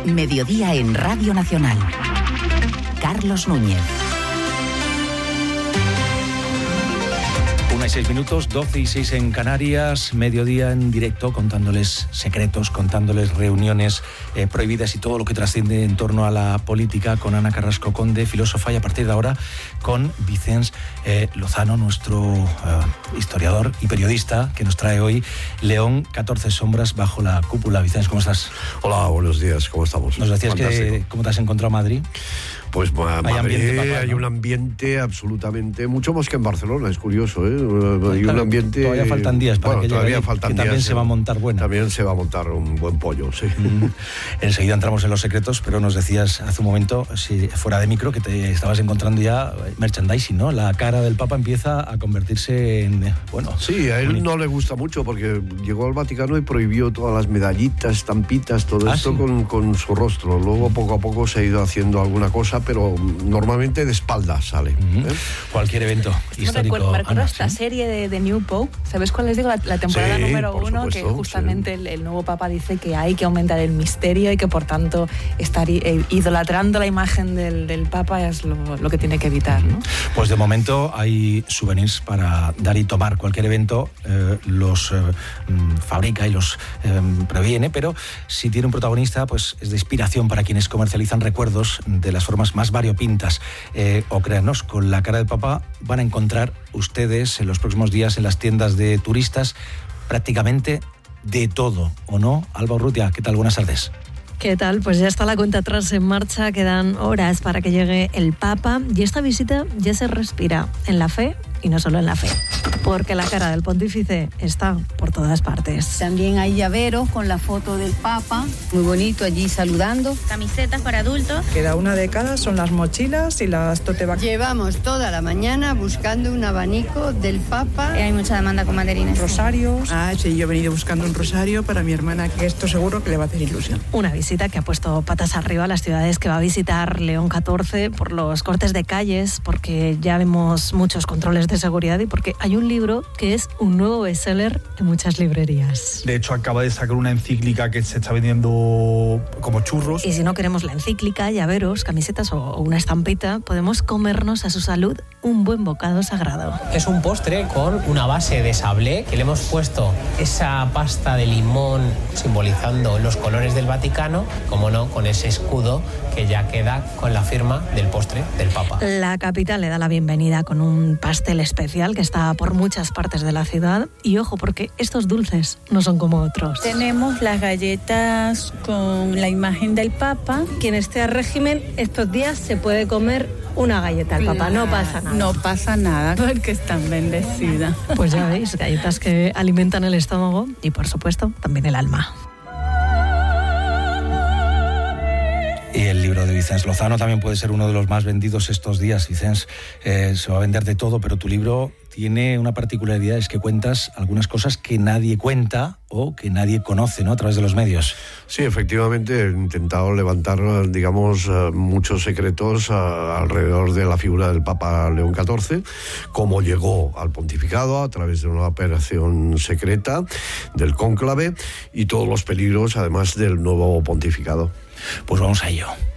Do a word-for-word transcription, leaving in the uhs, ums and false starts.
Mediodía en Radio Nacional. Carlos Núñez. Una y seis minutos, doce y seis en Canarias, mediodía en directo, contándoles secretos, contándoles reuniones eh, prohibidas y todo lo que trasciende en torno a la política, con Ana Carrasco Conde, filósofa, y a partir de ahora con Vicens eh, Lozano, nuestro eh, historiador y periodista, que nos trae hoy León, catorce sombras bajo la cúpula. Vicens, ¿cómo estás? Hola, buenos días, ¿cómo estamos? Nos decías Fantástico. que cómo te has encontrado Madrid. Pues hay Madrid, ambiente papá, ¿no? Hay un ambiente absolutamente, mucho más que en Barcelona, es curioso, ¿eh? Pues hay claro, un ambiente... Todavía faltan días para bueno, que todavía llegue, faltan que días, también se va a montar buena. También se va a montar un buen pollo, sí. Mm. Enseguida entramos en los secretos, pero nos decías hace un momento, si fuera de micro, que te estabas encontrando ya merchandising, ¿no? La cara del Papa empieza a convertirse en, bueno... Sí, a él bonito. no le gusta mucho porque llegó al Vaticano y prohibió todas las medallitas, estampitas, todo ¿Ah, esto sí? con, con su rostro. Luego poco a poco se ha ido haciendo alguna cosa, pero normalmente de espalda sale. Uh-huh. ¿eh? Cualquier evento histórico. Me recuerdo Ana, esta ¿sí? serie de, de New Pope. ¿Sabes cuál les digo? La, la temporada Sí, número por uno, supuesto, que justamente sí. el, el nuevo Papa dice que hay que aumentar el misterio y que por tanto estar eh, idolatrando la imagen del, del Papa es lo, lo que tiene que evitar, ¿no? Pues de momento hay souvenirs para dar y tomar. Cualquier evento eh, los eh, fabrica y los eh, previene, pero si tiene un protagonista, pues es de inspiración para quienes comercializan recuerdos de las formas más variopintas. Eh, o créanos, con la cara del Papa van a encontrar ustedes en los próximos días en las tiendas de turistas prácticamente de todo, ¿o no? Alba Urrutia, ¿qué tal? Buenas tardes. ¿Qué tal? Pues ya está la cuenta atrás en marcha, quedan horas para que llegue el Papa y esta visita ya se respira en la fe y no solo en la fe, porque la cara del pontífice está por todas partes. También hay llaveros con la foto del Papa, muy bonito allí saludando. Camisetas para adultos. Queda una de cada, son las mochilas y las tote bags. Llevamos toda la mañana buscando un abanico del Papa. Eh, hay mucha demanda con mandarines. Rosarios. Ah, sí, yo he venido buscando un rosario para mi hermana, que esto seguro que le va a hacer ilusión. Una visita que ha puesto patas arriba a las ciudades que va a visitar León catorce por los cortes de calles, porque ya vemos muchos controles de seguridad y porque hay un libro que es un nuevo bestseller en muchas librerías. De hecho, acaba de sacar una encíclica que se está vendiendo como churros. Y si no queremos la encíclica, llaveros, camisetas o una estampita, podemos comernos a su salud un buen bocado sagrado. Es un postre con una base de sablé que le hemos puesto esa pasta de limón simbolizando los colores del Vaticano, como no, con ese escudo que ya queda con la firma del postre del Papa. La capital le da la bienvenida con un pastel especial que está por muchas partes de la ciudad y ojo porque estos dulces no son como otros. Tenemos las galletas con la imagen del Papa. Quien esté a régimen estos días se puede comer una galleta al Papa, no pasa nada. No pasa nada porque están bendecidas. Pues ya veis, galletas que alimentan el estómago y por supuesto también el alma. Y el libro de Vicens Lozano también puede ser uno de los más vendidos estos días. Vicens, eh, se va a vender de todo, pero tu libro tiene una particularidad, es que cuentas algunas cosas que nadie cuenta o que nadie conoce, ¿no?, a través de los medios. Sí, efectivamente, he intentado levantar, digamos, muchos secretos alrededor de la figura del Papa León catorce, cómo llegó al pontificado a través de una operación secreta del cónclave y todos los peligros, además, del nuevo pontificado. Pues vamos a ello.